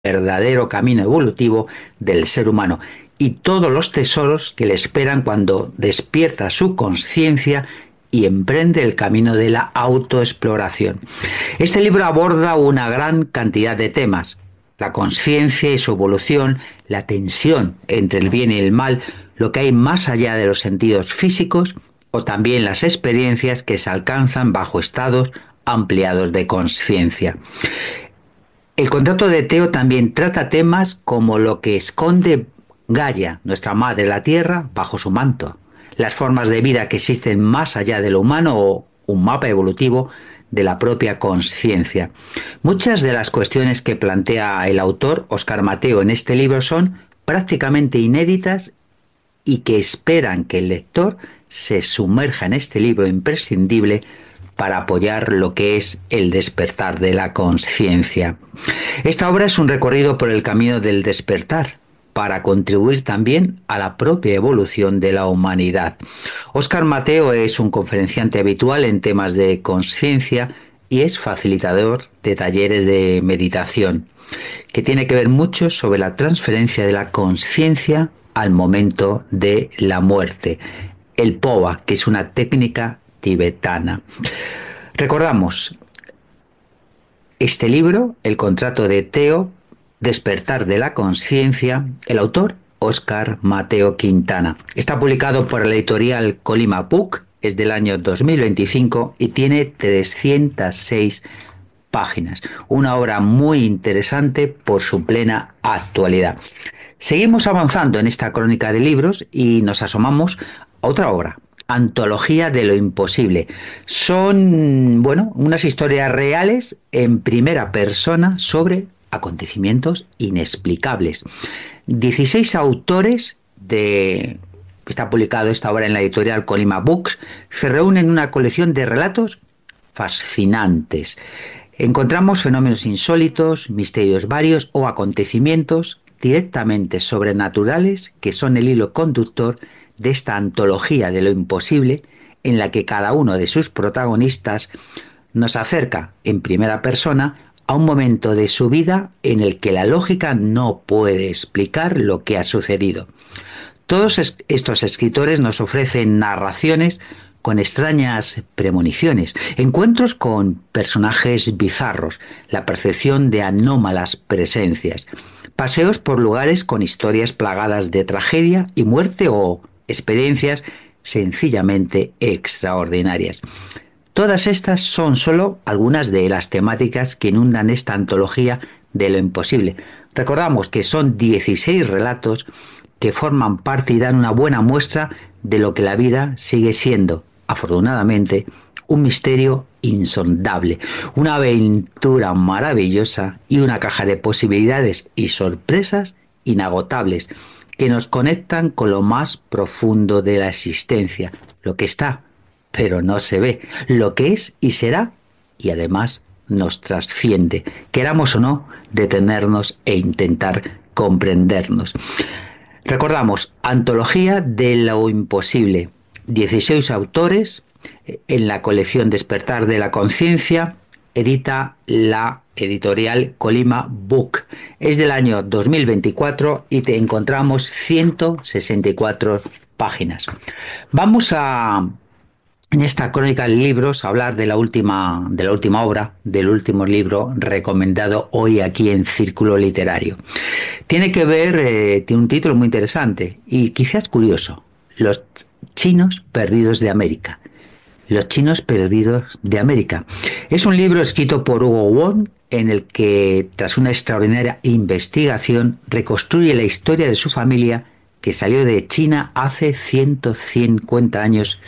verdadero camino evolutivo del ser humano y todos los tesoros que le esperan cuando despierta su conciencia y emprende el camino de la autoexploración. Este libro aborda una gran cantidad de temas: la conciencia y su evolución, la tensión entre el bien y el mal, lo que hay más allá de los sentidos físicos, o también las experiencias que se alcanzan bajo estados ampliados de conciencia. El contrato de Teo también trata temas como lo que esconde Gaia, nuestra madre la Tierra, bajo su manto, las formas de vida que existen más allá de lo humano o un mapa evolutivo de la propia conciencia. Muchas de las cuestiones que plantea el autor, Óscar Mateo, en este libro son prácticamente inéditas y que esperan que el lector se sumerja en este libro imprescindible para apoyar lo que es el despertar de la conciencia. Esta obra es un recorrido por el camino del despertar, para contribuir también a la propia evolución de la humanidad. Óscar Mateo es un conferenciante habitual en temas de conciencia y es facilitador de talleres de meditación, que tiene que ver mucho sobre la transferencia de la conciencia al momento de la muerte, el POA, que es una técnica tibetana. Recordamos este libro, El contrato de Teo, Despertar de la conciencia, el autor Óscar Mateo Quintana. Está publicado por la editorial Colima Book, es del año 2025 y tiene 306 páginas. Una obra muy interesante por su plena actualidad. Seguimos avanzando en esta crónica de libros y nos asomamos a otra obra: Antología de lo imposible. Son, bueno, unas historias reales en primera persona sobre acontecimientos inexplicables. 16 autores de... Está publicado esta obra en la editorial Colima Books. Se reúnen en una colección de relatos fascinantes. Encontramos fenómenos insólitos, misterios varios o acontecimientos directamente sobrenaturales que son el hilo conductor de esta antología de lo imposible, en la que cada uno de sus protagonistas nos acerca en primera persona a un momento de su vida en el que la lógica no puede explicar lo que ha sucedido. Todos estos escritores nos ofrecen narraciones con extrañas premoniciones, encuentros con personajes bizarros, la percepción de anómalas presencias, paseos por lugares con historias plagadas de tragedia y muerte o experiencias sencillamente extraordinarias. Todas estas son solo algunas de las temáticas que inundan esta antología de lo imposible. Recordamos que son 16 relatos que forman parte y dan una buena muestra de lo que la vida sigue siendo, afortunadamente, un misterio insondable, una aventura maravillosa y una caja de posibilidades y sorpresas inagotables que nos conectan con lo más profundo de la existencia, lo que está, pero no se ve, lo que es y será, y además nos trasciende, queramos o no, detenernos e intentar comprendernos. Recordamos, Antología de lo imposible, 16 autores, en la colección Despertar de la Conciencia, edita la editorial Colima Book. Es del año 2024 y te encontramos 164 páginas. Vamos a, en esta crónica de libros, a hablar de la última obra, del último libro recomendado hoy aquí en Círculo Literario. Tiene que ver, tiene un título muy interesante y quizás curioso: Los chinos perdidos de América. Los chinos perdidos de América. Es un libro escrito por Hugo Wong, en el que, tras una extraordinaria investigación, reconstruye la historia de su familia que salió de China hace 150 años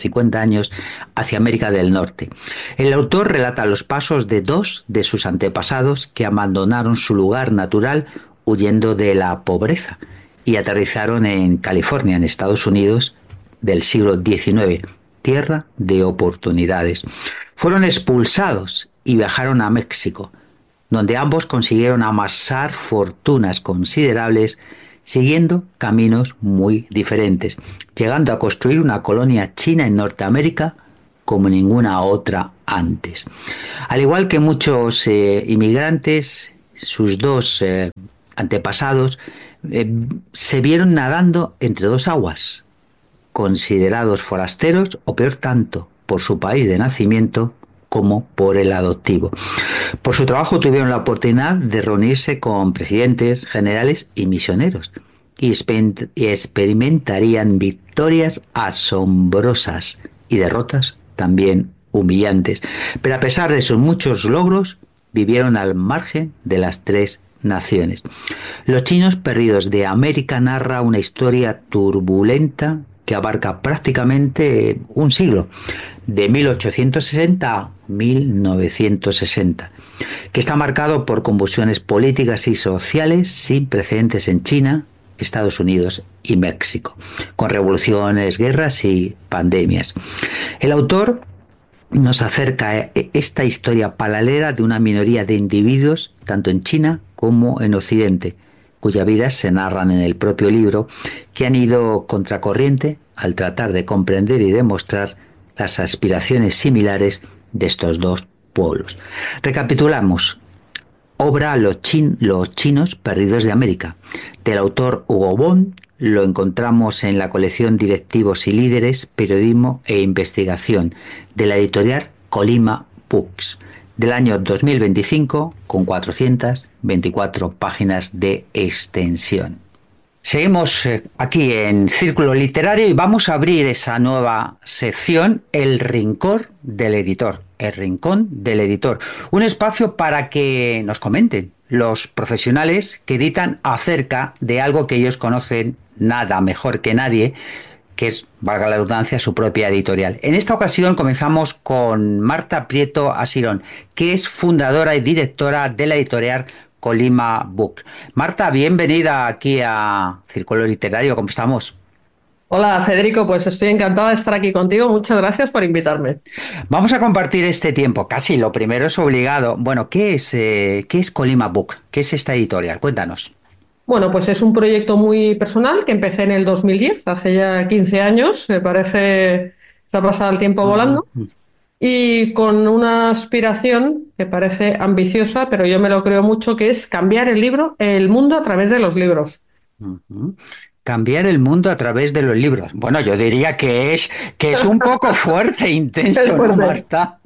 hacia América del Norte. El autor relata los pasos de dos de sus antepasados que abandonaron su lugar natural huyendo de la pobreza y aterrizaron en California, en Estados Unidos, del siglo XIX, tierra de oportunidades. Fueron expulsados y viajaron a México, donde ambos consiguieron amasar fortunas considerables siguiendo caminos muy diferentes, llegando a construir una colonia china en Norteamérica como ninguna otra antes. Al igual que muchos inmigrantes, sus dos antepasados, se vieron nadando entre dos aguas, considerados forasteros o peor tanto por su país de nacimiento como por el adoptivo. Por su trabajo tuvieron la oportunidad de reunirse con presidentes, generales y misioneros y experimentarían victorias asombrosas y derrotas también humillantes. Pero a pesar de sus muchos logros, vivieron al margen de las tres naciones. Los chinos perdidos de América narra una historia turbulenta que abarca prácticamente un siglo, de 1860 a 1960, que está marcado por convulsiones políticas y sociales sin precedentes en China, Estados Unidos y México, con revoluciones, guerras y pandemias. El autor nos acerca a esta historia paralela de una minoría de individuos, tanto en China como en Occidente, cuyas vidas se narran en el propio libro, que han ido contracorriente al tratar de comprender y demostrar las aspiraciones similares de estos dos pueblos. Recapitulamos. Obra Los chinos perdidos de América, del autor Hugo Bond. Lo encontramos en la colección Directivos y Líderes, Periodismo e Investigación, de la editorial Colima Books, del año 2025, con 424 páginas de extensión. Seguimos aquí en Círculo Literario y vamos a abrir esa nueva sección, El Rincón del Editor. El Rincón del Editor. Un espacio para que nos comenten los profesionales que editan acerca de algo que ellos conocen nada mejor que nadie, que es, valga la redundancia, su propia editorial. En esta ocasión comenzamos con Marta Prieto Asirón, que es fundadora y directora de la editorial Colima Book. Marta, bienvenida aquí a Círculo Literario, ¿cómo estamos? Hola Federico, pues estoy encantada de estar aquí contigo. Muchas gracias por invitarme. Vamos a compartir este tiempo, casi lo primero es obligado. Bueno, qué es Colima Book? ¿Qué es esta editorial? Cuéntanos. Bueno, pues es un proyecto muy personal que empecé en el 2010, hace ya 15 años. Me parece que ha pasado el tiempo Ujú, volando y con una aspiración que parece ambiciosa, pero yo me lo creo mucho, que es cambiar el mundo a través de los libros. ujú. Cambiar el mundo a través de los libros. Bueno, yo diría que es un poco fuerte, Es intenso, ¿no, fuerte. Marta?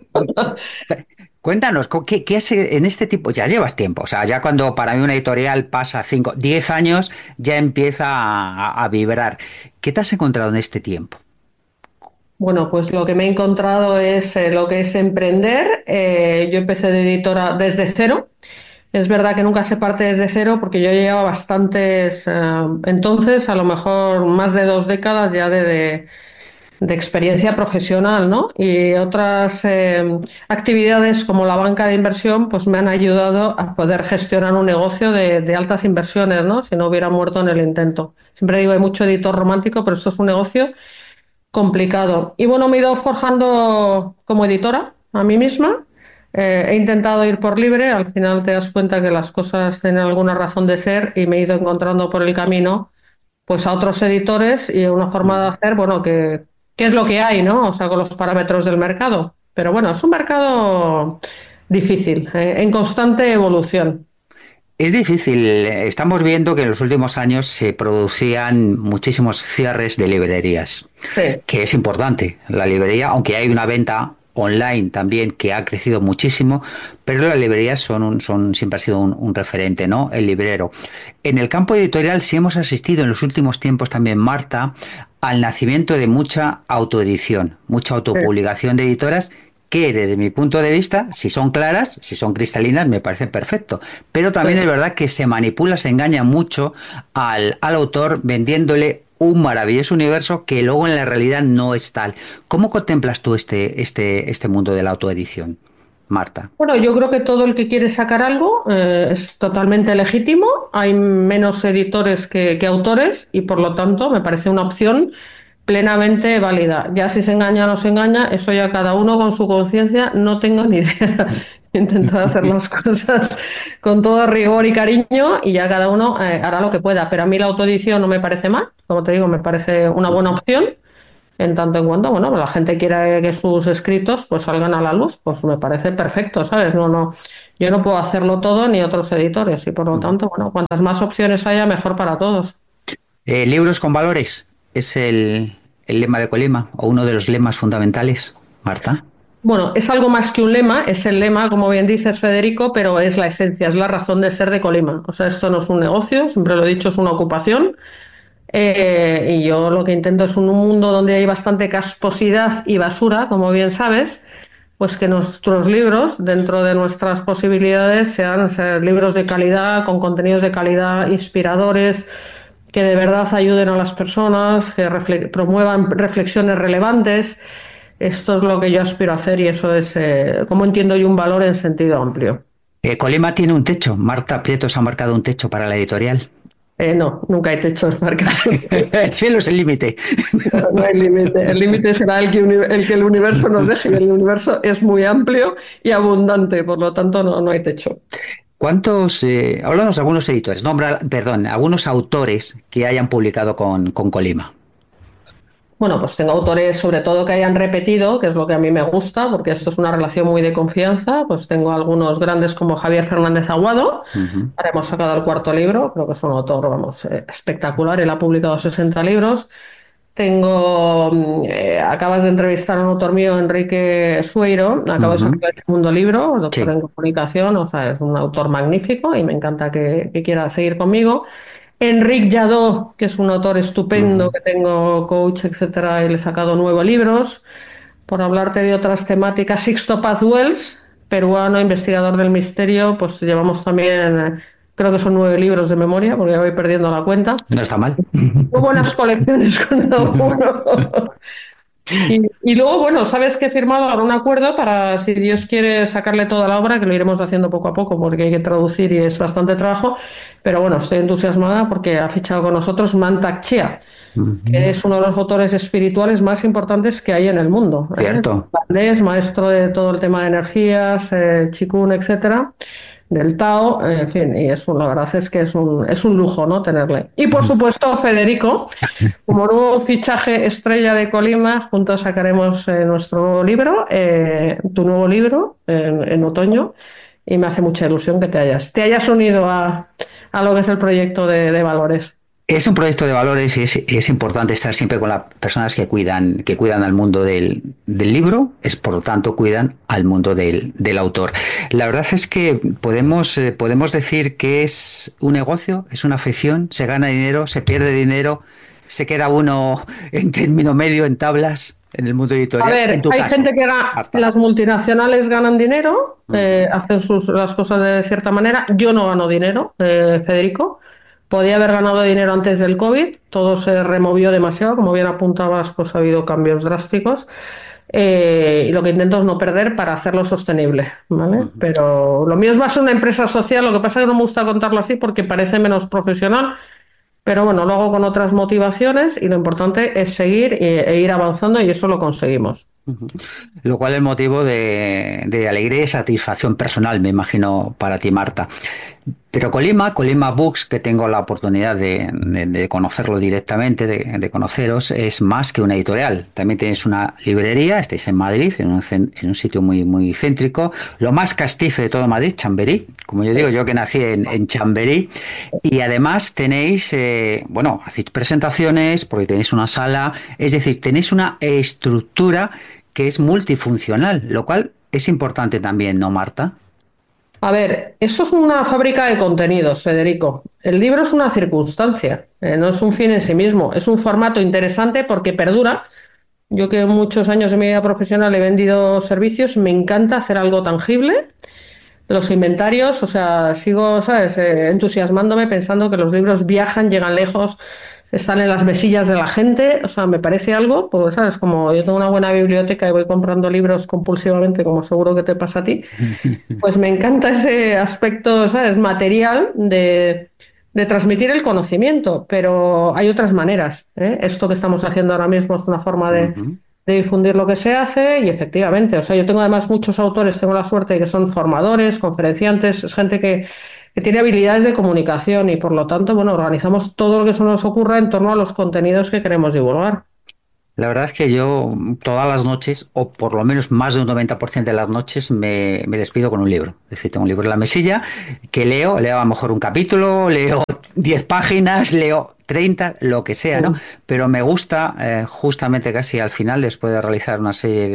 Cuéntanos, ¿qué hace en este tipo? Ya llevas tiempo, o sea, ya cuando para mí una editorial pasa 5, 10 años, ya empieza a vibrar. ¿Qué te has encontrado en este tiempo? Bueno, pues lo que me he encontrado es lo que es emprender. Yo empecé de editora desde cero. Es verdad que nunca se parte desde cero porque yo llevaba bastantes, entonces a lo mejor más de 2 décadas ya de experiencia profesional, ¿no? Y otras actividades como la banca de inversión pues me han ayudado a poder gestionar un negocio de altas inversiones, ¿no? Si no hubiera muerto en el intento. Siempre digo, hay mucho editor romántico, pero esto es un negocio complicado. Y bueno, me he ido forjando como editora a mí misma. He intentado ir por libre, al final te das cuenta que las cosas tienen alguna razón de ser y me he ido encontrando por el camino pues a otros editores y una forma de Mm. hacer, bueno, que es lo que hay, ¿no? O sea, con los parámetros del mercado. Pero bueno, es un mercado difícil, en constante evolución. Es difícil. Estamos viendo que en los últimos años se producían muchísimos cierres de librerías, Sí. que es importante. La librería, aunque hay una venta online también que ha crecido muchísimo, pero las librerías siempre ha sido un referente, ¿no? El librero. En el campo editorial sí hemos asistido en los últimos tiempos también, Marta, al nacimiento de mucha autoedición, mucha Sí. autopublicación de editoras que desde mi punto de vista, si son claras, si son cristalinas, me parece perfecto. Pero también es Sí. verdad que se manipula, se engaña mucho al autor vendiéndole un maravilloso universo que luego en la realidad no es tal. ¿Cómo contemplas tú este mundo de la autoedición, Marta? Bueno, yo creo que todo el que quiere sacar algo es totalmente legítimo. Hay menos editores que autores y por lo tanto me parece una opción plenamente válida. Ya si se engaña o no se engaña, eso ya cada uno con su conciencia, no tengo ni idea. Intento hacer las cosas con todo rigor y cariño y ya cada uno hará lo que pueda. Pero a mí la autoedición no me parece mal, como te digo, me parece una buena opción. en tanto en cuanto, bueno, la gente quiera que sus escritos pues salgan a la luz, pues me parece perfecto, ¿sabes? No, yo no puedo hacerlo todo ni otros editores y por lo Ujú. tanto, bueno, cuantas más opciones haya, mejor para todos. Libros con valores es el lema de Colima, o uno de los lemas fundamentales, Marta. Bueno, es algo más que un lema, es el lema, como bien dices, Federico, pero es la esencia, es la razón de ser de Colima. O sea, esto no es un negocio, siempre lo he dicho, es una ocupación. Y yo lo que intento es un mundo donde hay bastante casposidad y basura, como bien sabes, pues que nuestros libros, dentro de nuestras posibilidades, sean libros de calidad, con contenidos de calidad, inspiradores, que de verdad ayuden a las personas, que promuevan reflexiones relevantes. Esto es lo que yo aspiro a hacer y eso es, como entiendo yo, un valor en sentido amplio. Colima tiene un techo. Marta Prieto se ha marcado un techo para la editorial. No, nunca he techos marcados. El cielo es el límite. No hay límite. El límite será el que el universo nos deje y el universo es muy amplio y abundante, por lo tanto no hay techo. ¿Cuántos, háblanos de algunos editores, nombra, perdón, algunos autores que hayan publicado con Colima? Bueno, pues tengo autores sobre todo que hayan repetido, que es lo que a mí me gusta, porque esto es una relación muy de confianza. Pues tengo algunos grandes como Javier Fernández Aguado. Ujú, Ahora hemos sacado el cuarto libro, creo que es un autor, vamos, espectacular. Él ha publicado 60 libros. Acabas de entrevistar a un autor mío, Enrique Sueiro, acabo de ujú. sacar el segundo libro, doctor Sí. en comunicación, o sea, es un autor magnífico y me encanta que quiera seguir conmigo. Enric Jadó, que es un autor estupendo, Ujú. que tengo coach, etcétera, y le he sacado 9 libros. Por hablarte de otras temáticas, Sixto Paz Wells, peruano, investigador del misterio, pues llevamos también, creo que son 9 libros de memoria, porque ya voy perdiendo la cuenta. No está mal. Muy buenas colecciones con cada uno. Y luego, bueno, sabes que he firmado ahora un acuerdo para, si Dios quiere, sacarle toda la obra, que lo iremos haciendo poco a poco, porque hay que traducir y es bastante trabajo. Pero bueno, estoy entusiasmada porque ha fichado con nosotros Mantak Chia, que Ujú. es uno de los autores espirituales más importantes que hay en el mundo, ¿eh? Cierto. Tailandés, maestro de todo el tema de energías, Qigong, etcétera, del Tao, en fin, y la verdad es que es un lujo, ¿no? Tenerle. Y por Ujú. supuesto, Federico, como nuevo fichaje estrella de Colima, juntos sacaremos nuestro nuevo libro, tu nuevo libro, en otoño, y me hace mucha ilusión que te hayas unido a lo que es el proyecto de Valores. Es un proyecto de valores y es importante estar siempre con las personas que cuidan al mundo del libro, es por lo tanto cuidan al mundo del autor. La verdad es que podemos decir que es un negocio, es una afición, se gana dinero, se pierde dinero, se queda uno en término medio, en tablas, en el mundo A editorial. En ver, tu hay caso, gente que Marta. las multinacionales ganan dinero, Ujú, hacen las cosas de cierta manera. Yo no gano dinero, Federico. Podía haber ganado dinero antes del COVID, todo se removió demasiado, como bien apuntabas, pues ha habido cambios drásticos. Y lo que intento es no perder para hacerlo sostenible, ¿vale? ujú. Pero lo mío es más una empresa social, lo que pasa es que no me gusta contarlo así porque parece menos profesional. Pero bueno, lo hago con otras motivaciones y lo importante es seguir e ir avanzando y eso lo conseguimos. Ujú. Lo cual es motivo de alegría y satisfacción personal, me imagino, para ti, Marta. Pero Colima Books, que tengo la oportunidad de conocerlo directamente, de conoceros, es más que una editorial. También tenéis una librería, estáis en Madrid, en un sitio muy céntrico, lo más castizo de todo Madrid, Chamberí, como yo digo, yo que nací en Chamberí. Y además tenéis, bueno, hacéis presentaciones porque tenéis una sala, es decir, tenéis una estructura que es multifuncional, lo cual es importante también, ¿no, Marta? A ver, eso es una fábrica de contenidos, Federico. El libro es una circunstancia, no es un fin en sí mismo. Es un formato interesante porque perdura. Yo que muchos años de mi vida profesional he vendido servicios, me encanta hacer algo tangible. Los inventarios, o sea, sigo, ¿sabes? Entusiasmándome pensando que los libros viajan, llegan lejos, están en las mesillas de la gente. O sea, me parece algo, pues, ¿sabes? Como yo tengo una buena biblioteca y voy comprando libros compulsivamente, como seguro que te pasa a ti, pues me encanta ese aspecto, ¿sabes? Material de transmitir el conocimiento, pero hay otras maneras, ¿eh? Esto que estamos haciendo ahora mismo es una forma Ujú. de difundir lo que se hace y efectivamente, o sea, yo tengo además muchos autores, tengo la suerte de que son formadores, conferenciantes, es gente que tiene habilidades de comunicación y por lo tanto, bueno, organizamos todo lo que se nos ocurra en torno a los contenidos que queremos divulgar. La verdad es que yo todas las noches, o por lo menos más de un 90% de las noches, me despido con un libro. Es decir, tengo un libro en la mesilla que leo a lo mejor un capítulo, leo 10 páginas, leo 30, lo que sea, ¿no? Mm. Pero me gusta justamente casi al final, después de realizar una serie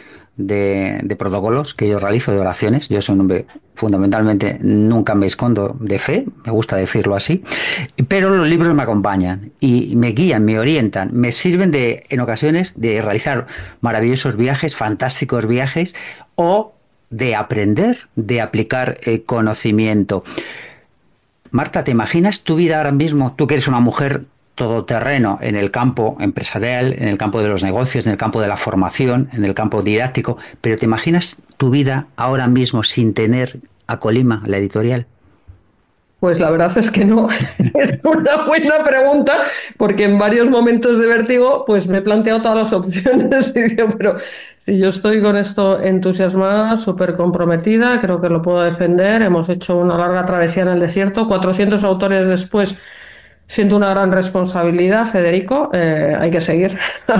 de protocolos que yo realizo, de oraciones. Yo soy un hombre, fundamentalmente, nunca me escondo de fe, me gusta decirlo así, pero los libros me acompañan y me guían, me orientan, me sirven en ocasiones de realizar maravillosos viajes, fantásticos viajes, o de aprender, de aplicar conocimiento. Marta, ¿te imaginas tu vida ahora mismo? Tú que eres una mujer todoterreno en el campo empresarial, en el campo de los negocios, en el campo de la formación, en el campo didáctico, pero ¿te imaginas tu vida ahora mismo sin tener a Colima, la editorial? Pues la verdad es que no. Es una buena pregunta, porque en varios momentos de vértigo, pues me he planteado todas las opciones y digo, pero si yo estoy con esto entusiasmada, súper comprometida, creo que lo puedo defender. Hemos hecho una larga travesía en el desierto, 400 autores después, siento una gran responsabilidad, Federico. Hay que seguir.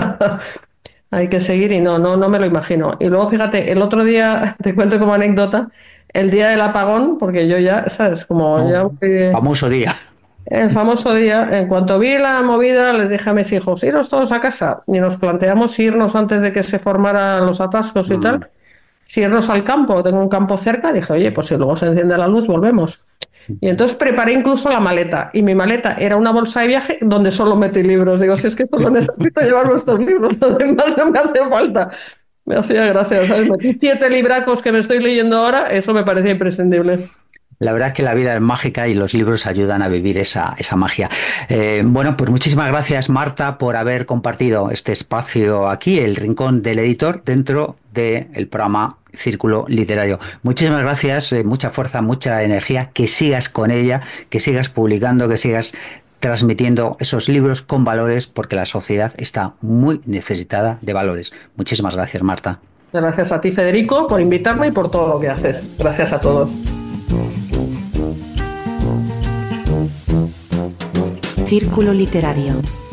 Hay que seguir y no me lo imagino. Y luego, fíjate, el otro día, te cuento como anécdota, el día del apagón, porque yo ya, ¿sabes? Como ya... No, famoso día. El famoso día, en cuanto vi la movida, les dije a mis hijos, iros todos a casa. Y nos planteamos irnos antes de que se formaran los atascos y Mm. tal, si irnos al campo. Tengo un campo cerca, dije, oye, pues si luego se enciende la luz, volvemos. Y entonces preparé incluso la maleta. Y mi maleta era una bolsa de viaje donde solo metí libros. Digo, si es que solo necesito llevar nuestros libros, lo demás no me hace falta. Me hacía gracia, ¿sabes? Metí 7 libracos que me estoy leyendo ahora, eso me parecía imprescindible. La verdad es que la vida es mágica y los libros ayudan a vivir esa magia. Bueno, pues muchísimas gracias, Marta, por haber compartido este espacio aquí, el Rincón del Editor, dentro del programa Círculo Literario. Muchísimas gracias, mucha fuerza, mucha energía, que sigas con ella, que sigas publicando, que sigas transmitiendo esos libros con valores, porque la sociedad está muy necesitada de valores. Muchísimas gracias, Marta. Gracias a ti, Federico, por invitarme y por todo lo que haces. Gracias a todos. Círculo Literario.